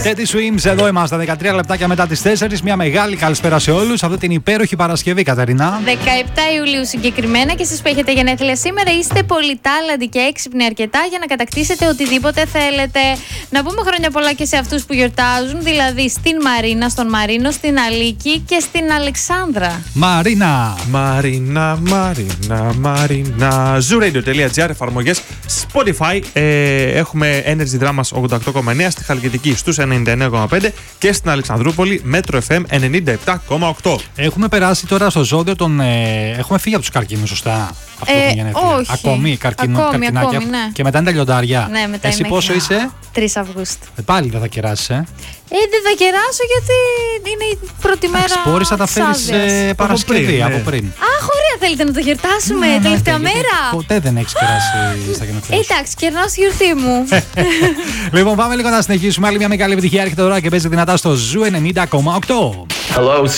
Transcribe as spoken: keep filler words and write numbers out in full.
Teddy Swims, εδώ είμαστε δεκατρία λεπτάκια μετά τις τέσσερις. Μια μεγάλη καλησπέρα σε όλους. Αυτή την υπέροχη Παρασκευή, Κατερίνα. δεκαεπτά Ιουλίου συγκεκριμένα, και εσείς που έχετε γενέθλια σήμερα είστε πολυτάλαντοι και έξυπνοι αρκετά για να κατακτήσετε οτιδήποτε θέλετε. Να πούμε χρόνια πολλά και σε αυτούς που γιορτάζουν, δηλαδή στην Μαρίνα, στον Μαρίνο, στην Αλίκη και στην Αλεξάνδρα. Μαρίνα. Μαρίνα, Μαρίνα, Μαρίνα. Zooradio.gr, εφαρμογές Spotify. Ε, έχουμε Energy Dramas ογδόντα οκτώ κόμμα εννέα, στη Χαλκιδική στους ενενήντα εννέα κόμμα πέντε και στην Αλεξανδρούπολη Metro εφ εμ ενενήντα επτά κόμμα οκτώ. Έχουμε περάσει τώρα στο ζώδιο των. Ε, έχουμε φύγει από τους καρκίνους, σωστά. Αυτό Ε, που γενέθλια. όχι. Ακόμη καρκίνο, Ακόμη, καρκινάκια. ακόμη, ναι. Και μετά είναι τα λιοντάρια. Ναι, μετά Εσύ είμαι πόσο εκεί. είσαι? τρεις Αυγούστου. Ε, πάλι δεν θα κεράσεις, ε. Ε, δεν θα κεράσω γιατί είναι η πρώτη μέρα. Εντάξει, μπορείς να τα φέρεις Σάββιας. ε, Παρασκευή πριν, ναι. από πριν. Αχ, ωραία, θέλετε να το γιορτάσουμε Ναι, ναι, τελευταία γιατί μέρα. Ποτέ δεν έχεις κεράσει στα γενέθλια σου. Εντάξει, κερνάω στη γιορτή μου. Λοιπόν, πάμε λίγο να συνεχίσουμε. Άλλη μια μεγάλη επιτυχία έρχεται τώρα και παίζει δυνατά στο Ζου ενενήντα κόμμα οκτώ. Hello,